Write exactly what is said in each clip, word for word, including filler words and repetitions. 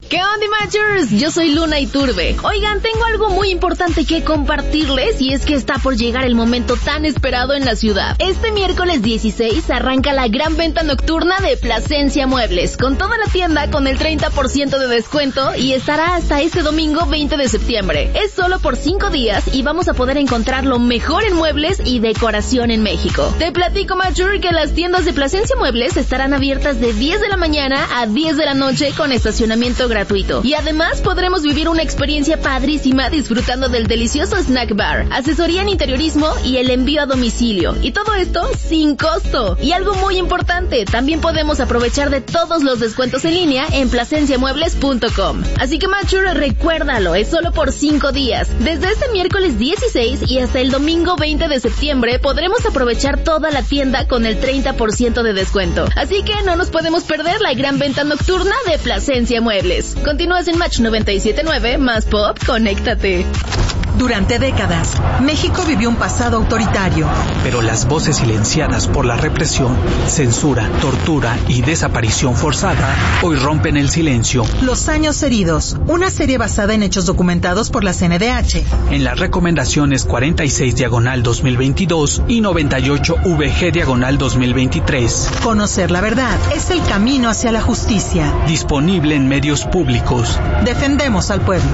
¿Qué onda, Matchers? Yo soy Luna Iturbe. Oigan, tengo algo muy importante que compartirles y es que está por llegar el momento tan esperado en la ciudad. Este miércoles dieciséis arranca la gran venta nocturna de Plasencia Muebles, con toda la tienda con el treinta por ciento de descuento y estará hasta este domingo veinte de septiembre. Es solo por cinco días y vamos a poder encontrar lo mejor en muebles y decoración en México. Te platico, Matcher, que las tiendas de Plasencia Muebles estarán abiertas de diez de la mañana a diez de la noche con estacionamiento gratuito. gratuito. Y además podremos vivir una experiencia padrísima disfrutando del delicioso snack bar, asesoría en interiorismo y el envío a domicilio. Y todo esto sin costo. Y algo muy importante, también podemos aprovechar de todos los descuentos en línea en plasencia muebles punto com. Así que, Matcher, recuérdalo, es solo por cinco días. Desde este miércoles dieciséis y hasta el domingo veinte de septiembre podremos aprovechar toda la tienda con el treinta por ciento de descuento. Así que no nos podemos perder la gran venta nocturna de Plasencia Muebles. Continúas en Match noventa y siete punto nueve, más pop, conéctate. Durante décadas, México vivió un pasado autoritario. Pero las voces silenciadas por la represión, censura, tortura y desaparición forzada hoy rompen el silencio. Los años heridos, una serie basada en hechos documentados por la C N D H. En las recomendaciones cuarenta y seis diagonal dos mil veintidós y noventa y ocho V G diagonal dos mil veintitrés. Conocer la verdad es el camino hacia la justicia. Disponible en medios públicos. Defendemos al pueblo.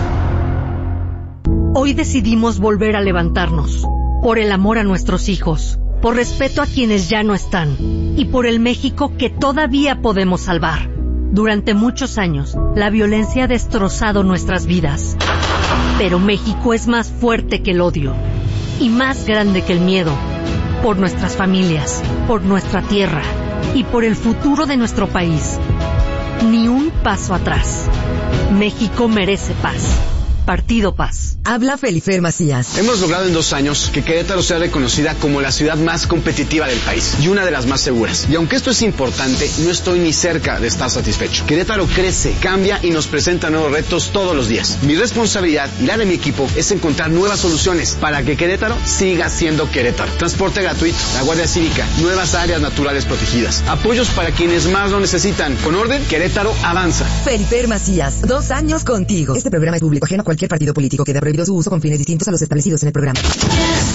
Hoy decidimos volver a levantarnos, por el amor a nuestros hijos, por respeto a quienes ya no están, y por el México que todavía podemos salvar. Durante muchos años, la violencia ha destrozado nuestras vidas. Pero México es más fuerte que el odio, y más grande que el miedo, por nuestras familias, por nuestra tierra, y por el futuro de nuestro país. Ni un paso atrás. México merece paz. Partido Paz. Habla Felifer Macías. Hemos logrado en dos años que Querétaro sea reconocida como la ciudad más competitiva del país y una de las más seguras. Y aunque esto es importante, no estoy ni cerca de estar satisfecho. Querétaro crece, cambia y nos presenta nuevos retos todos los días. Mi responsabilidad y la de mi equipo es encontrar nuevas soluciones para que Querétaro siga siendo Querétaro. Transporte gratuito, la Guardia Cívica, nuevas áreas naturales protegidas, apoyos para quienes más lo necesitan. Con orden, Querétaro avanza. Felifer Macías, dos años contigo. Este programa es público ajeno a cualquier partido político. Queda prohibido su uso con fines distintos a los establecidos en el programa.